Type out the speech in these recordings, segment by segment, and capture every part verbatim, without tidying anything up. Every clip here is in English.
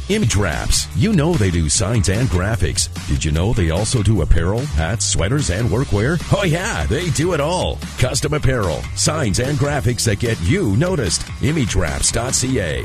Image Wraps. You know they do signs and graphics. Did you know they also do apparel, hats, sweaters, and workwear? Oh yeah, they do it all. Custom apparel, signs, and graphics that get you noticed. image wraps dot c a.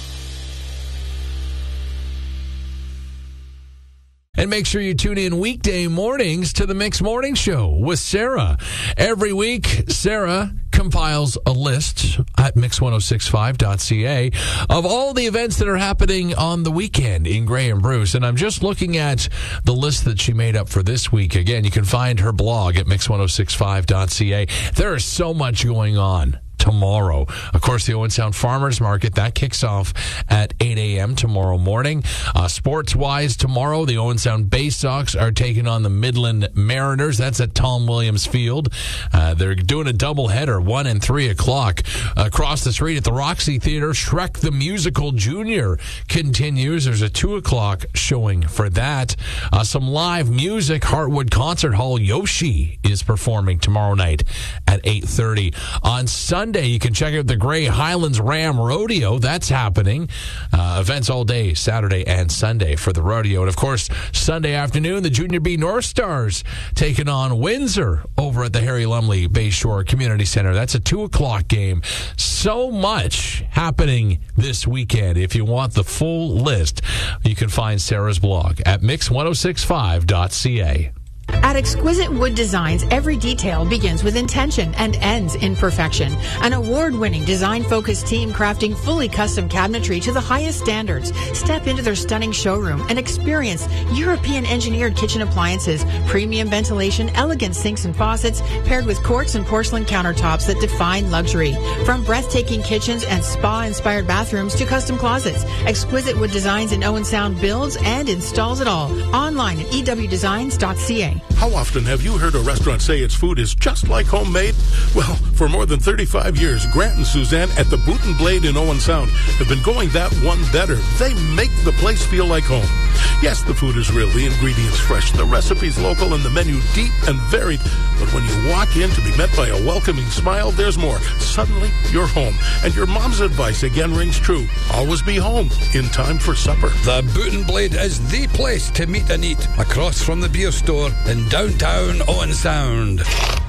And make sure you tune in weekday mornings to the Mix Morning Show with Sarah. Every week, Sarah compiles a list at mix ten sixty-five dot c a of all the events that are happening on the weekend in Grey and Bruce. And I'm just looking at the list that she made up for this week. Again, you can find her blog at mix ten sixty-five dot c a. There is so much going on tomorrow. Of course, the Owen Sound Farmers Market, that kicks off at eight a.m. tomorrow morning. Uh, sports-wise, tomorrow, the Owen Sound Bay Sox are taking on the Midland Mariners. That's at Tom Williams Field. Uh, they're doing a doubleheader, one and three o'clock. Across the street at the Roxy Theater, Shrek the Musical Junior continues. There's a two o'clock showing for that. Uh, some live music. Heartwood Concert Hall, Yoshi is performing tomorrow night at eight thirty. On Sunday, you can check out the Grey Highlands Ram Rodeo. That's happening. Uh, events all day, Saturday and Sunday for the rodeo. And, of course, Sunday afternoon, the Junior B North Stars taking on Windsor over at the Harry Lumley Bayshore Community Center. That's a two o'clock game. So much happening this weekend. If you want the full list, you can find Sarah's blog at mix ten sixty-five dot c a. At Exquisite Wood Designs, every detail begins with intention and ends in perfection. An award-winning, design-focused team crafting fully custom cabinetry to the highest standards. Step into their stunning showroom and experience European-engineered kitchen appliances, premium ventilation, elegant sinks and faucets, paired with quartz and porcelain countertops that define luxury. From breathtaking kitchens and spa-inspired bathrooms to custom closets, Exquisite Wood Designs in Owen Sound builds and installs it all. Online at e w designs dot c a. How often have you heard a restaurant say its food is just like homemade? Well, for more than thirty-five years, Grant and Suzanne at the Boot and Blade in Owen Sound have been going that one better. They make the place feel like home. Yes, the food is real, the ingredients fresh, the recipes local, and the menu deep and varied. But when you walk in to be met by a welcoming smile, there's more. Suddenly, you're home. And your mom's advice again rings true. Always be home in time for supper. The Boot and Blade is the place to meet and eat, across from the beer store in downtown Owen Sound.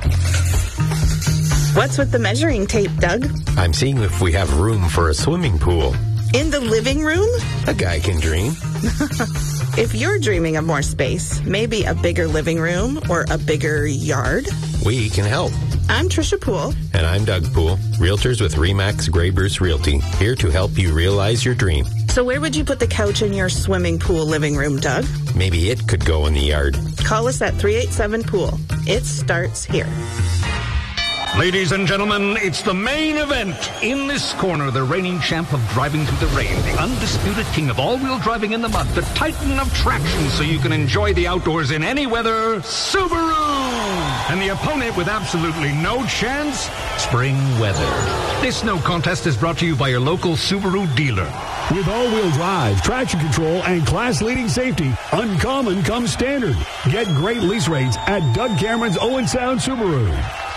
What's with the measuring tape, Doug? I'm seeing if we have room for a swimming pool. In the living room? A guy can dream. If you're dreaming of more space, maybe a bigger living room or a bigger yard, we can help. I'm Trisha Poole. And I'm Doug Poole, realtors with Remax Grey Bruce Realty, here to help you realize your dream. So where would you put the couch in your swimming pool living room, Doug? Maybe it could go in the yard. Call us at three eight seven pool. It starts here. Ladies and gentlemen, it's the main event. In this corner, the reigning champ of driving through the rain, the undisputed king of all-wheel driving in the mud, the titan of traction so you can enjoy the outdoors in any weather, Subaru! And the opponent with absolutely no chance, spring weather. This no contest is brought to you by your local Subaru dealer. With all-wheel drive, traction control, and class-leading safety, uncommon comes standard. Get great lease rates at Doug Cameron's Owen Sound Subaru.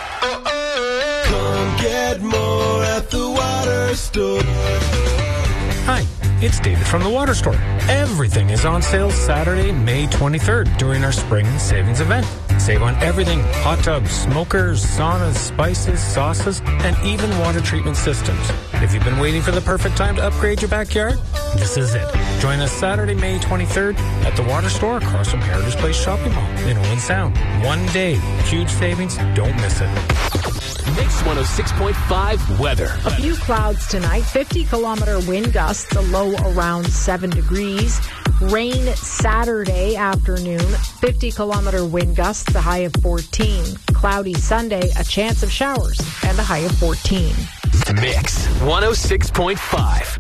Come get more at the Water Store. Hi, it's David from the Water Store. Everything is on sale Saturday, May twenty-third during our spring savings event. Save on everything: hot tubs, smokers, saunas, spices, sauces, and even water treatment systems. If you've been waiting for the perfect time to upgrade your backyard, this is it. Join us Saturday, May twenty-third at the Water Store across from Heritage Place Shopping Mall in Owen Sound. One day, huge savings. Don't miss it. Mix one oh six point five weather. A few clouds tonight, fifty kilometer wind gusts, the low around seven degrees. Rain Saturday afternoon, fifty kilometer wind gusts, the high of fourteen. Cloudy Sunday, a chance of showers, and a high of fourteen. Mix one oh six point five.